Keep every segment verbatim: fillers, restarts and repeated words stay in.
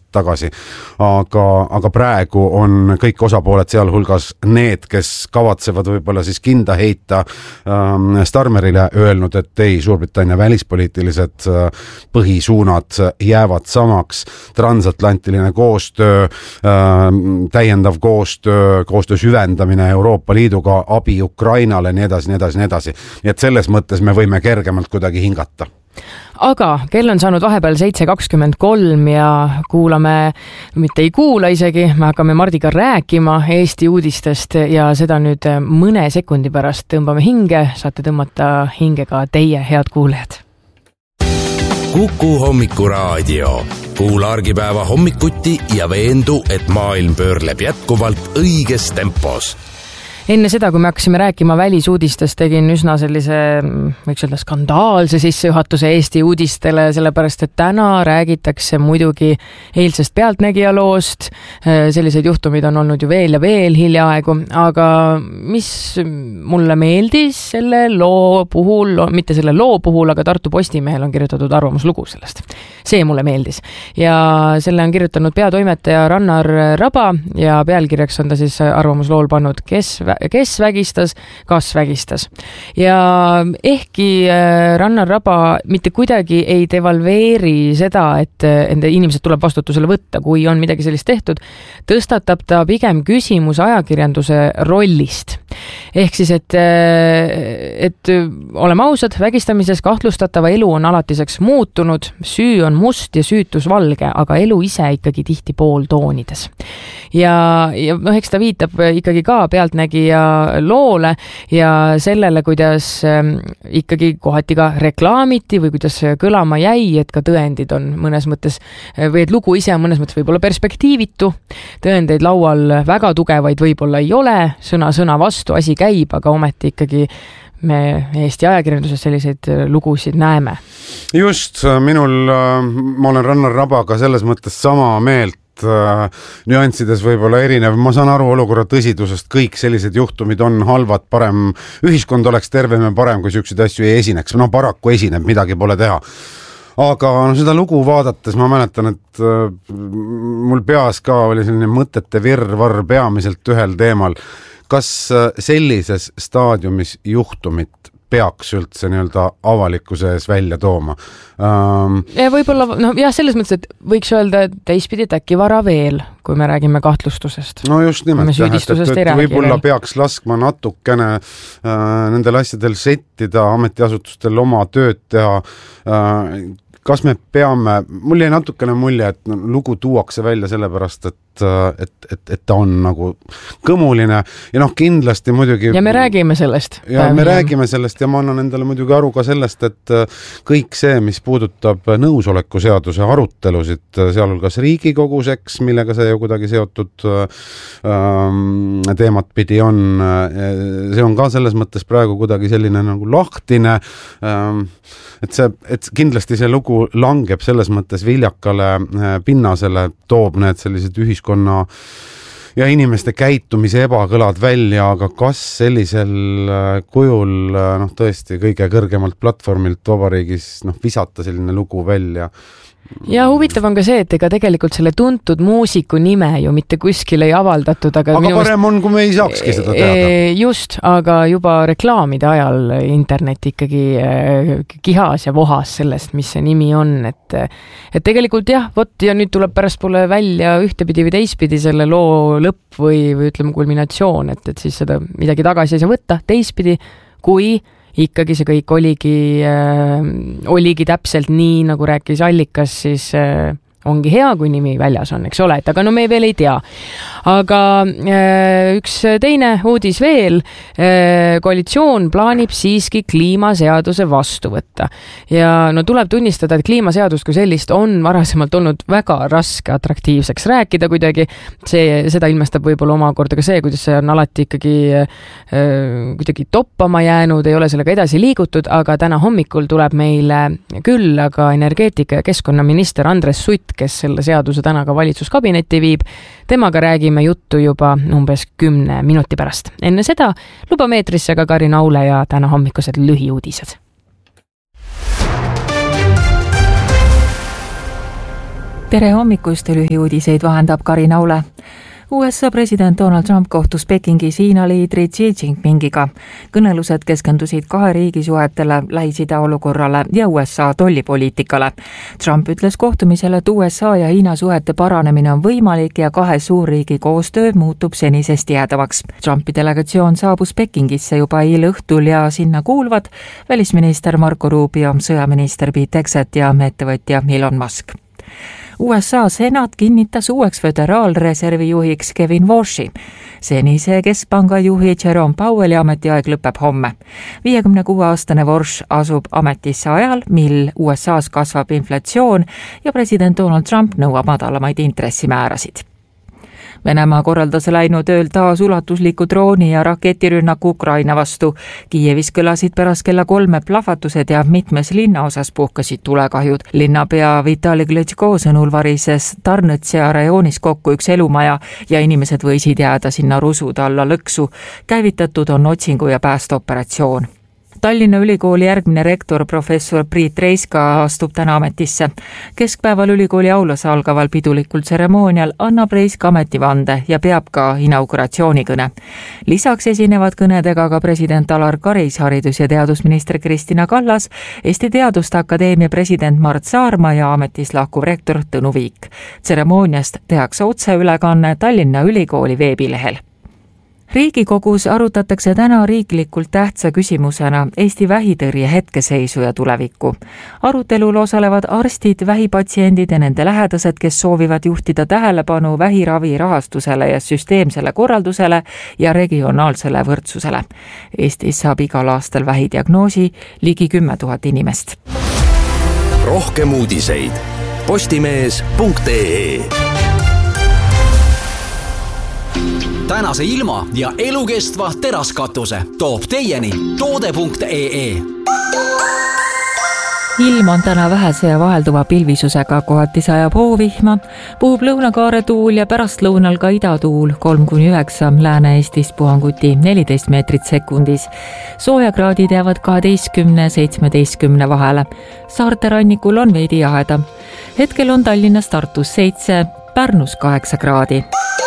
tagasi. Aga, aga praegu on kõik osapooled sealhulgas need, kes kavatsevad võib-olla siis kinda heita ähm, Starmerile öelnud, et ei, Suurbritannia välispoliitilised äh, põhisuunad jäävad samaks, transatlantiline koostöö, äh, täiendav koostöö, koostöö süvendamine Euroopa Liiduga, abi Ukrainale, nii edasi, nii edasi, nii edasi. Nii et selles mõttes me võime kergemalt kuidagi hingata. Aga kell on saanud vahepeal seitse kakskümmend kolm ja kuulame, mitte ei kuula isegi, me hakkame Mardiga rääkima Eesti uudistest ja seda nüüd mõne sekundi pärast tõmbame hinge, saate tõmmata hinge ka teie, head kuulejad. Kuku hommikuraadio. Kuula argipäeva hommikuti ja veendu, et maailm pöörleb jätkuvalt õiges tempos. Enne seda, kui me hakkasime rääkima välisuudistest, tegin üsna sellise, võiks öelda, skandaalse sissejuhatuse Eesti uudistele, sellepärast, et täna räägitakse muidugi eilsest Pealtnägija loost. Sellised juhtumid on olnud ju veel ja veel hiljaaegu, aga mis mulle meeldis selle loo puhul, mitte selle loo puhul, aga Tartu Postimehel on kirjutatud arvamuslugu sellest. See mulle meeldis. Ja selle on kirjutanud peatoimetaja Rannar Raba ja pealkirjaks on ta siis arvamuslool pannud, kes kes vägistas, kas vägistas. Ja ehkki Rannar Raba mitte kuidagi ei devalveeri seda, et ende inimesed tuleb vastutusele võtta, kui on midagi sellist tehtud, tõstatab ta pigem küsimus ajakirjanduse rollist. Ehk siis, et, et oleme ausad, vägistamises kahtlustatava elu on alatiseks muutunud, süü on must ja süütus valge, aga elu ise ikkagi tihti pooltoonides. Ja, ja noh, eks ta viitab ikkagi ka Pealtnägija loole ja sellele, kuidas ikkagi kohati ka reklaamiti või kuidas kõlama jäi, et ka tõendid on mõnes mõttes, või et lugu ise on mõnes mõttes võib-olla perspektiivitu. Tõendeid laual väga tugevaid võib-olla ei ole, sõna sõna vastu asi käib, aga ometi ikkagi me Eesti ajakirjanduses selliseid lugusid näeme. Just, minul, ma olen Rannar Rabaga selles mõttes sama meelt, nüanssides võib-olla erinev. Ma saan aru olukorra tõsidusest, kõik sellised juhtumid on halvad, parem, ühiskond oleks tervem ja parem, kui selliseid asju ei esineks. No paraku esineb, midagi pole teha. Aga no, seda lugu vaadates ma mäletan, et äh, mul peas ka oli selline mõtete virvarr peamiselt ühel teemal. Kas sellises staadiumis juhtumit peaks üldse nii-öelda avalikkuse ees välja tooma? Um, ja võib-olla, no jah, selles mõttes, et võiks öelda, et teistpidi äkki vara veel, kui me räägime kahtlustusest. No just nimelt, jah, et, et, et võib-olla veel. Peaks laskma natukene äh, nendel asjadel settida, ametiasutustel oma tööd teha. Äh, kas me peame, mul jäi natukene mulje, et lugu tuuakse välja sellepärast, et, et, et, et ta on nagu kõmuline ja noh, kindlasti muidugi... Ja me räägime sellest. Ja me räägime sellest ja ma annan endale muidugi aru ka sellest, et kõik see, mis puudutab nõusoleku seaduse arutelusid, sealhulgas Riigikogus, eks, millega see ju kuidagi seotud ähm, teemat pidi on, see on ka selles mõttes praegu kuidagi selline nagu lahtine, ähm, et see, et kindlasti see lugu langeb selles mõttes viljakale pinnasele, toob need sellised ühiskonna ja inimeste käitumise ebakõlad välja, aga kas sellisel kujul noh, tõesti kõige kõrgemalt platvormilt vabariigis noh, visata selline lugu välja? Ja huvitav on ka see, et ega tegelikult selle tuntud muusiku nime ju mitte kuskil ei avaldatud, aga, aga parem on, kui me ei saakski seda teada. Just, aga juba reklaamide ajal internet ikkagi kihas ja vohas sellest, mis see nimi on, et, et tegelikult jah, vot ja nüüd tuleb pärast pole välja ühtepidi või teistpidi selle loo lõpp või, või ütleme kulminatsioon, et, et siis seda midagi tagasi ei saa võtta, teistpidi, kui ikkagi see kõik oligi, äh, oligi täpselt nii, nagu rääkis allikas, siis äh, ongi hea, kui nimi väljas on, eks ole, et aga no me veel ei tea. Aga äh, üks teine uudis veel, äh, koalitsioon plaanib siiski kliimaseaduse vastu võtta. Ja no tuleb tunnistada, et kliimaseadus kui sellist on varasemalt olnud väga raske atraktiivseks rääkida kuidagi. See, seda ilmestab võib-olla omakorda ka see, kuidas see on alati ikkagi äh, kuidagi toppama jäänud, ei ole sellega edasi liigutud, aga täna hommikul tuleb meile küll aga energeetika ja keskkonnaminister Andres Sutt, kes selle seaduse täna ka valitsuskabinetti viib. Temaga räägime juttu juba umbes kümne minuti pärast. Enne seda luba meetrisse ka Karin Aule ja täna hommikused lühiuudised. tere hommikust, lühiuudiseid vahendab Karin Aule. U S A president Donald Trump kohtus Pekingis Hiina liidri Xi Jinpingiga. Kõnelused keskendusid kahe riigi suhetele, Lähis-Ida olukorrale ja U S A tollipoliitikale. Trump ütles kohtumisele, et U S A ja Hiina suhete paranemine on võimalik ja kahe suurriigi koostöö muutub senisest jäädavaks. Trumpi delegatsioon saabus Pekingisse juba eile õhtul ja sinna kuuluvad välisminister Marco Rubio, sõjaminister Pete Hegseth ja ettevõtja Elon Musk. U S A senat kinnitas uueks föderaalreservi juhiks Kevin Warshi. Senise keskpanga juhi Jerome Powelli ametiaeg lõpeb homme. viiekümne kuue aastane Warsh asub ametisse ajal, mil U S A's kasvab inflatsioon ja president Donald Trump nõuab madalamaid intressimäärasid. Venemaa korraldas läinud ööl taas ulatusliku drooni ja raketirünnaku Ukraina vastu. Kiievis kõlasid pärast kella kolme plahvatused ja mitmes linnaosas puhkasid tulekahjud. Linnapea Vitali Klitschko sõnul varises Tarnõtsia rajoonis kokku üks elumaja ja inimesed võisid jääda sinna rusude alla lõksu. Käivitatud on otsingu- ja päästeoperatsioon. Tallinna Ülikooli järgmine rektor professor Priit Reiska astub täna ametisse. Keskpäeval ülikooli aulas algaval pidulikul tseremoonial annab Reiska ametivande ja peab ka inauguratsioonikõne. Lisaks esinevad kõnedega ka president Alar Karis, haridus- ja teadusminister Kristina Kallas, Eesti Teaduste Akadeemia president Mart Saarma ja ametis lahkuv rektor Tõnu Viik. Tseremooniast tehakse otseülekanne Tallinna Ülikooli veebilehel. Riigikogus arutatakse täna riiklikult tähtsa küsimusena Eesti vähitõrje hetkeseisu ja tulevikku. Arutelul osalevad arstid, vähipatsiendid ja nende lähedased, kes soovivad juhtida tähelepanu vähiravi rahastusele ja süsteemsele korraldusele ja regionaalsele võrdsusele. Eestis saab igal aastal vähidiagnoosi ligi kümme tuhat inimest. Rohkem uudiseid postimees punkt ee. Tänase ilma ja elukestva teraskatuse toob teieni toode punkt ee. Ilm on täna vähese ja vahelduva pilvisusega, kohati sajab hoovihma, puhub lõunakaare tuul ja pärastlõunal ka idatuul kolm kuni üheksa, Lääne-Eestis puhanguti neliteist meetrit sekundis. Soojakraadid jäävad kaheteistkümne seitsmeteistkümne vahele. Saarte rannikul on veidi jahedam. Hetkel on Tallinnas Tartus seitse, Pärnus kaheksa kraadi.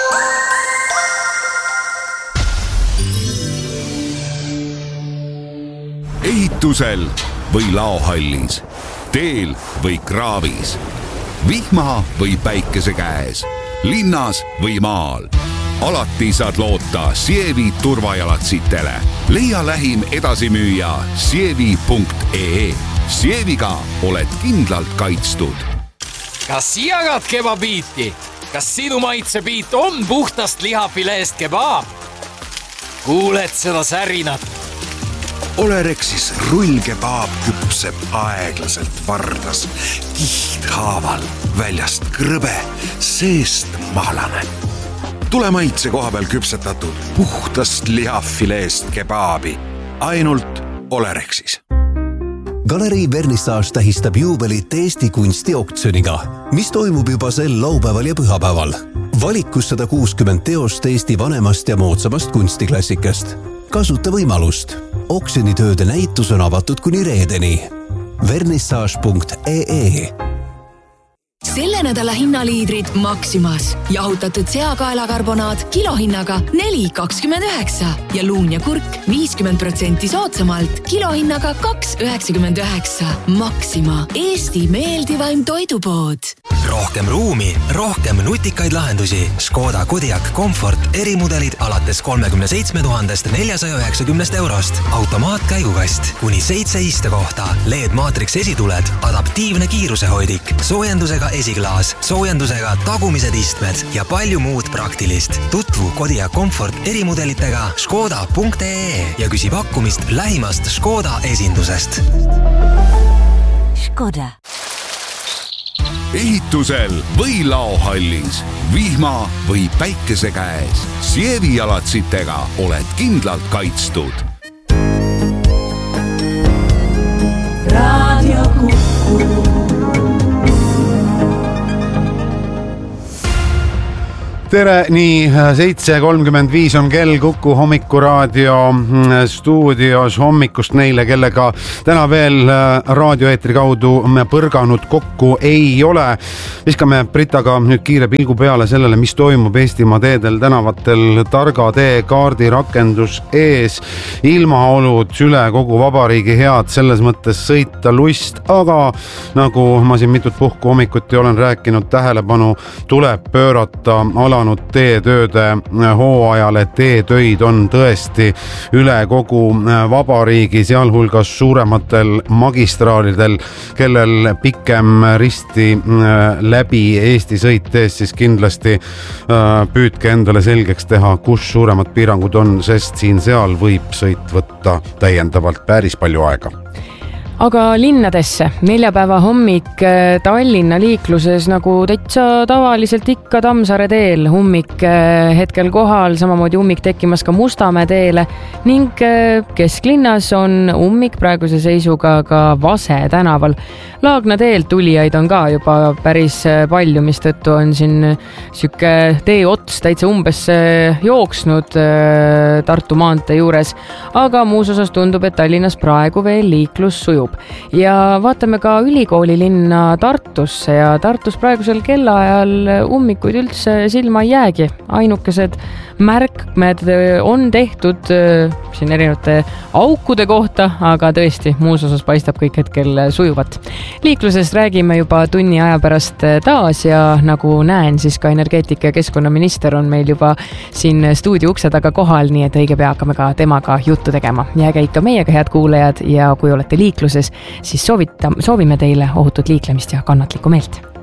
Ehitusel või laohallis, teel või kraavis, vihma või päikese käes, linnas või maal. Alati saad loota Sievi turvajalatsitele. Leia lähim edasimüüja sievi punkt ee. Sieviga oled kindlalt kaitstud. Kas jagad kebabiiti? Kas sinu maitsebiit on puhtast lihafileest kebab? Kuuled seda särinat? Olerexis rullkebaab küpseb aeglaselt vardas, kihthaaval, väljast krõbe, seest maalane. Tule maitse koha peal küpsetatud puhtast lihafileest kebaabi, ainult Olerexis. Galerii Vernissage tähistab juubelit Eesti kunstioktsiooniga, mis toimub juba sel laupäeval ja pühapäeval. Valikus sada kuuskümmend teost Eesti vanemast ja moodsamast kunstiklassikast. Kasuta võimalust. Oksjonitööde näitus on avatud kuni reedeni. vernissage punkt ee. Selle nädala hinnaliidrid Maximas. Jahutatud seakaelakarbonaat kilohinnaga neli kakskümmend üheksa ja luun ja kurk viiskümmend protsenti soodsamalt kilohinnaga kaks üheksakümmend üheksa. Maxima, Eesti meeldivaim toidupood. Rohkem ruumi, rohkem nutikaid lahendusi. Škoda Kodiaq Comfort erimudelid alates kolmekümne seitsme tuhandest neljasaja üheksakümnest eurost. Automaatkäigukast, kuni seitse istekohta, L E D-maatriks esituled, adaptiivne kiirusehoidik, soojendusega esiklaas, soojendusega tagumised istmed ja palju muud praktilist. Tutvu Kodiaq Comfort erimudelitega škoda punkt ee ja küsi pakkumist lähimast Škoda esindusest. Škoda. Ehitusel või laohallis, vihma või päikese käes, Sievi jalatsitega oled kindlalt kaitstud. Raadio Kuku. tere, nii seitse kolmkümmend viis on kell Kuku Hommikuraadio stuudios. Hommikust neile, kellega täna veel raadioeetri kaudu põrganud kokku ei ole. Viskame Britaga nüüd kiire pilgu peale sellele, mis toimub Eestimaa teedel, tänavatel. Targa tee kaardi rakendus ees, ilmaolud üle kogu vabariigi head, selles mõttes sõita lust, aga nagu ma siin mitut puhku hommikuti olen rääkinud, tähelepanu tuleb pöörata ala teetööde hooajale. Teetöid on tõesti üle kogu vabariigi, sealhulgas suurematel magistraalidel, kellel pikem risti läbi Eesti sõit tees, siis kindlasti püüdke endale selgeks teha, kus suuremad piirangud on, sest siin-seal võib sõit võtta täiendavalt päris palju aega. Aga linnadesse, neljapäeva hommik Tallinna liikluses nagu täitsa tavaliselt ikka Tammsaare teel, ummik hetkel kohal, samamoodi ummik tekkimas ka Mustamäe teele ning kesklinnas on ummik praeguse seisuga ka Vase tänaval. Laagna teel tulijaid on ka juba päris palju, mistõttu on siin süke tee ots täitsa umbes jooksnud Tartu maantee juures, aga muus osas tundub, et Tallinnas praegu veel liiklus sujub. Ja vaatame ka ülikooli linna Tartusse ja Tartus praegusel kellaajal ummikuid üldse silma ei jäägi. Ainukesed märkmed on tehtud siin erinevate aukude kohta, aga tõesti muus osas paistab kõik hetkel sujuvat. Liiklusest räägime juba tunni aja pärast taas ja nagu näen, siis ka energeetika ja keskkonnaminister on meil juba siin stuudio ukse taga kohal, nii et õige pea hakkame ka temaga juttu tegema. Jääge ikka meiega, head kuulajad, ja kui olete liikluses, siis soovita, soovime teile ohutut liiklemist ja kannatlikku meelt.